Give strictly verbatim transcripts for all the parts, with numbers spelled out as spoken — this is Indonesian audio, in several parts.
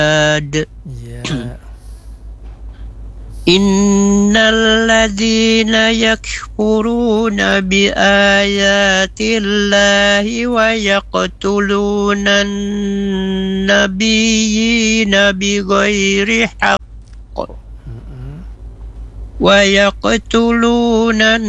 Ya. Innal ladzina yakfuruna bi ayatillahi wa yaqtuluna an-nabiyyina bighairi haqq wa yaqtuluna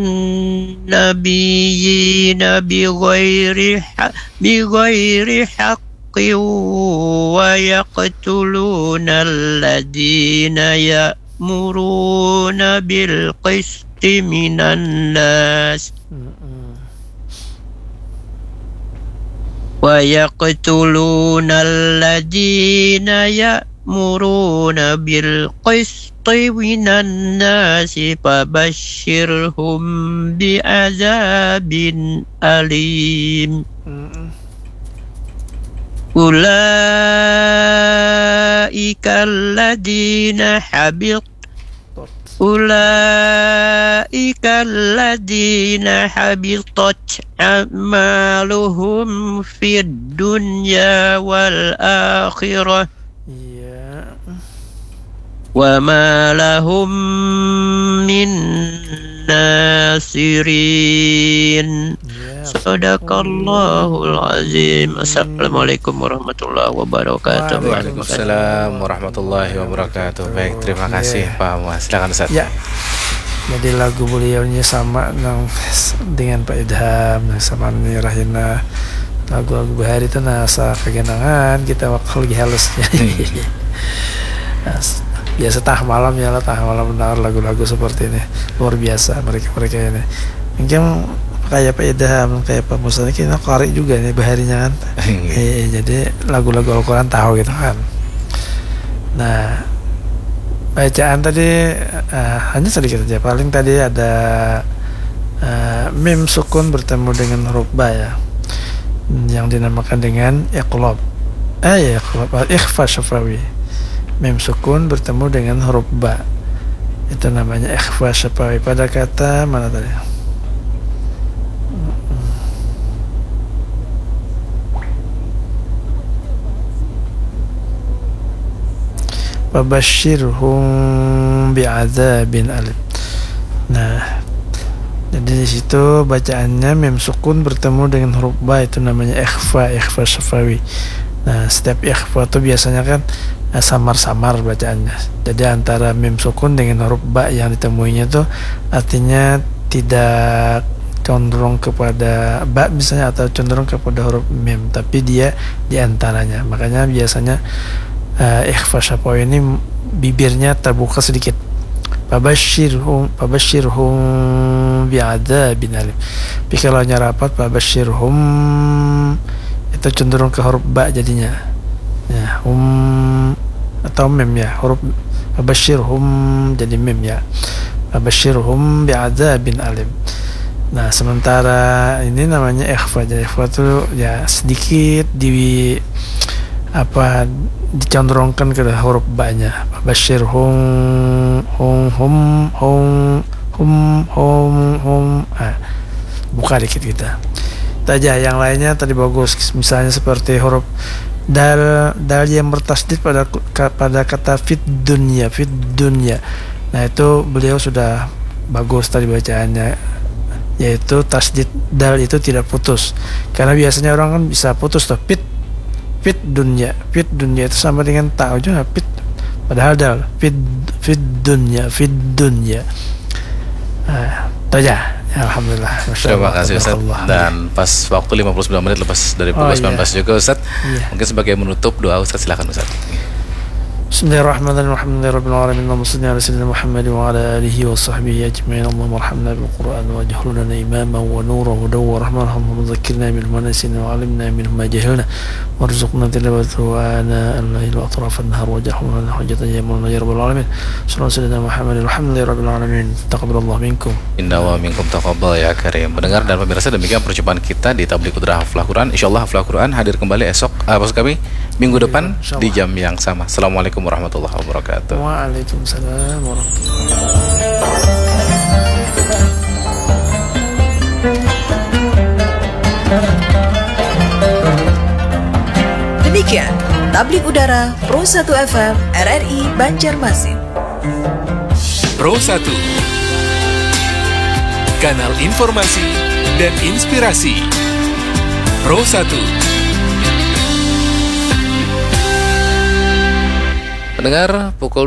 an-nabiyyina bighairi bighairi haqqin wa yaqtuluna alladzina ya muruna bil qisti minan nas wa yaqtuluna alladhina ya'muruna bil qisti minan nas fabashshirhum bi azabin alim. Ulaika alladhina habit Ulaika alladhina habitat a'maluhum fid dunya wal akhirah ya. Wa ma lahum min nasirin. Sadaqallahul azim. Assalamualaikum warahmatullahi wabarakatuh. Waalaikumsalam warahmatullahi wabarakatuh. Baik, terima kasih Pak Mas. Silakan Ustaz. Ya. Jadi lagu beliaunya sama dengan Pak Idham, sama Nini Rahina. Lagu-lagu Bahari itu nasa kegenangan kita waktu lagi halusnya. Biasa tah malam ya lah, tah malam mendengar lagu-lagu seperti ini. Luar biasa mereka-mereka ini. Mungkin kayak Pak Idham, kayak Pak Musa ini kita qari juga nih Baharinya kan. eh, jadi lagu-lagu Al-Quran tahu gitu kan. Nah, bacaan tadi uh, hanya sedikit saja. Paling tadi ada uh, mim sukun bertemu dengan huruf ba ya, yang dinamakan dengan iqlab. Eh ya, iqlab, ikhfa syafawi. Mim sukun bertemu dengan huruf ba. Itu namanya ikhfa syafawi. Pada kata mana tadi? Fabashshirhum bi'adzabin alim. Nah, jadi di situ bacaannya mim sukun bertemu dengan huruf ba, itu namanya ikhfa, ikhfa syafawi. Nah, setiap ikhfa itu biasanya kan samar-samar bacaannya. Jadi antara mim sukun dengan huruf ba yang ditemuinya itu artinya tidak condong kepada ba misalnya atau condong kepada huruf mim, tapi dia di antaranya. Makanya biasanya Uh, ikhfa syafawi ini bibirnya terbuka sedikit. Fabashshirhum fabashshirhum bi'adzabin alim. Tapi kalau rapat fabashshirhum itu cenderung ke huruf ba jadinya. Ya, hum atau mim ya, huruf fabashshirhum jadi mim ya. Fabashshirhum bi'adzabin alim. Nah, sementara ini namanya ikhfa. Jadi ikhfa itu ya sedikit di apa dicondongkan ke huruf ba-nya. Basyirhum hum hum hum hum hum hum. Ah, buka dikit kita. Saja yang lainnya tadi bagus. Misalnya seperti huruf dal dal yang bertasdid pada pada kata fit dunya, fit dunya. Nah, itu beliau sudah bagus tadi bacaannya, yaitu tasdid dal itu tidak putus. Karena biasanya orang kan bisa putus tuh, fit fit dunya, fit dunya itu sama dengan ta juga fit, padahal dal fit fit dunya, fit dunya. Ah, aja. Alhamdulillah. Terima kasih Ustaz. Dan pas waktu lima puluh sembilan menit lepas dari pukul oh, sembilan belas iya. juga Ustaz. Iya. Mungkin sebagai menutup doa Ustaz, silakan Ustaz. Bismillahirrahmanirrahim. Alhamdulillahirabbil alamin. Allahumma shalli ala sayyidina Muhammad wa ala alihi wa sahbihi ajma'in. Allahumma arhamna bil Qur'an waj'alhu lana imaman wa nuran wa hudan wa rahmatan. Allahumma dhakkirna minhu ma nasina wa 'allimna minhu ma jahilna warzuqna tilawatahu ana al-laili wa atrafan nahar waj'alhu lana hujjatan ya mawlana ya rabbal alamin. Sallallahu sayyidina Muhammad alhamdulillahirabbil alamin. Taqabbalallahu minkum. Inna wa minkum taqabbal ya karim. Mendengar dan pemirsa, demikian perjumpaan kita di Tabligh Putra Hafal Quran. Insyaallah Hafal Quran hadir kembali esok uh, maksud kami minggu depan di jam yang sama. Assalamualaikum warahmatullahi wabarakatuh. Waalaikumsalam warahmatullahi wabarakatuh. Demikian Tablik Udara Pro satu F M R R I Banjarmasin. Pro satu, kanal informasi dan inspirasi. Pro satu. Pendengar, pukul